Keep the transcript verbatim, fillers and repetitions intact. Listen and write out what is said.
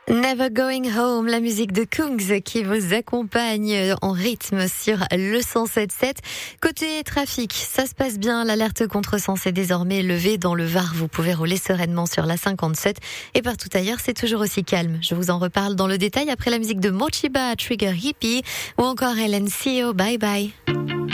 Never Going Home, la musique de Kungs qui vous accompagne en rythme sur le cent sept sept. Côté trafic, ça se passe bien. L'alerte contresens est désormais levée dans le Var. Vous pouvez rouler sereinement sur la cinquante-sept et partout ailleurs, c'est toujours aussi calme. Je vous en reparle dans le détail après la musique de Mochiba, Trigger Hippie ou encore Hélène C E O. Bye bye.